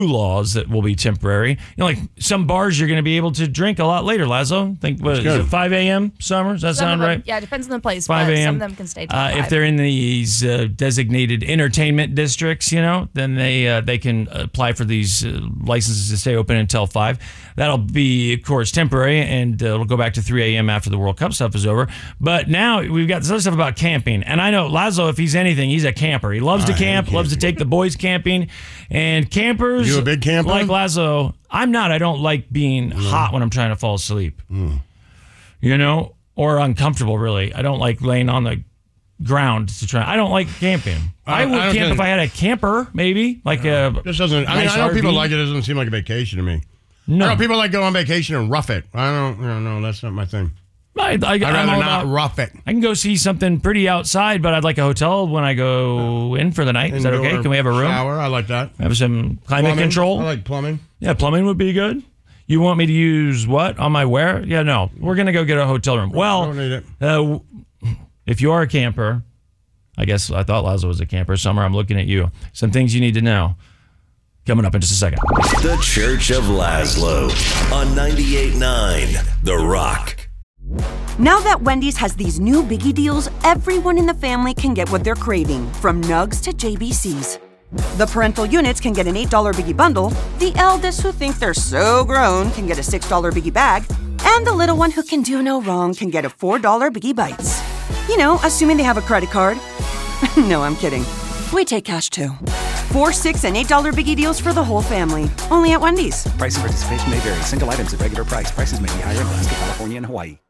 laws that will be temporary. Like some bars, you're going to be able to drink a lot later. Lazo, is it 5 a.m. Summer? Does that sound right? Yeah, it depends on the place. 5 a.m. Some of them can stay till 5. If they're in these designated entertainment districts, then they can apply for these licenses to stay open until 5. That'll be, of course, temporary, and it'll go back to 3 a.m. after the World Cup stuff is over. But now we've got this other stuff about camping. And I know Lazo, if he's anything, he's a camper. He loves to camp, loves to take the boys camping. And campers, you a big camper? Like Lazo, I'm not. I don't like being hot when I'm trying to fall asleep. Or uncomfortable, really. I don't like laying on the ground to try. I don't like camping. I would camp if I had a camper, maybe. This doesn't. I know RV. people like it. It doesn't seem like a vacation to me. No. I know people like go on vacation and rough it. I don't know. That's not my thing. I'd rather not rough it. I can go see something pretty outside, but I'd like a hotel when I go in for the night. Is that okay? Can we have a room? Shower. I like that. Have some climate control. I like plumbing. Yeah, plumbing would be good. You want me to use what on my wear? Yeah, no. We're going to go get a hotel room. Well, don't need it. If you are a camper, I guess I thought Lazo was a camper. Summer, I'm looking at you. Some things you need to know. Coming up in just a second. The Church of Laszlo on 98.9 The Rock. Now that Wendy's has these new biggie deals, everyone in the family can get what they're craving, from nugs to JBCs. The parental units can get an $8 biggie bundle, the eldest who think they're so grown can get a $6 biggie bag, and the little one who can do no wrong can get a $4 biggie bites. Assuming they have a credit card. No, I'm kidding. We take cash too. $4, $6, and $8 biggie deals for the whole family. Only at Wendy's. Price and participation may vary. Single items at regular price. Prices may be higher in Alaska, California, and Hawaii.